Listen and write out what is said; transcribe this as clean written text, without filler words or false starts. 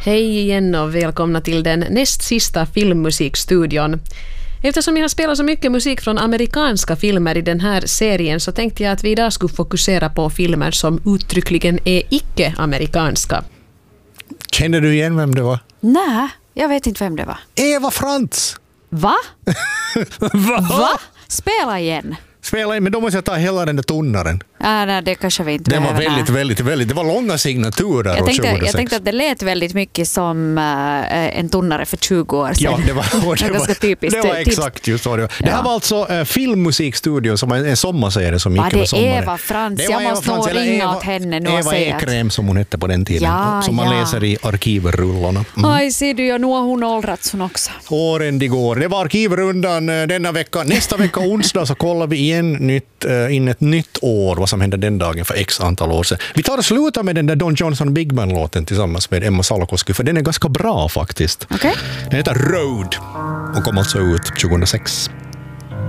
Hej igen och välkomna till den näst sista filmmusikstudion. Eftersom jag har spelat så mycket musik från amerikanska filmer i den här serien så tänkte jag att vi idag skulle fokusera på filmer som uttryckligen är icke-amerikanska. Känner du igen vem det var? Nej, jag vet inte vem det var. Eva Frantz! Va? Va? Spela igen. Spela in, men då måste jag ta hela den där tunnaren. Nej, det kanske vi inte Den var behöver. väldigt, det var långa signaturer. Jag tänkte att det lät väldigt mycket som en tunnare för 20 år sedan. Ja, det var typiskt. Det var exakt just så. Det här var alltså filmmusikstudio som en sommarserie som gick över sommaren. Var det Eva Frantz? Jag måste nog ringa åt henne nu och Eva säga Ekrem som hon hette på den tiden. Ja, som man läser i arkivrullorna. Aj, ser du, nu har hon åldrats hon också. Åren de går. Det var arkivrundan denna vecka. Nästa vecka onsdag så kollar vi igen in ett nytt år, vad som hände den dagen för x antal år sedan. Vi tar och slutar med den där Don Johnson Big Band-låten tillsammans med Emma Salkoski, för den är ganska bra faktiskt. Okay. Den heter Road och kom alltså ut 2006.